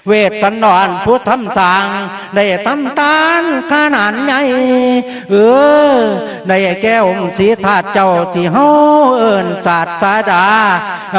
เวทสันดรผู้ทำสร้างได้ทำตานขนาดใหญ่ได้แก้องค์ศรีธาตุเจ้าที่เฮาเอิ้นศาสดา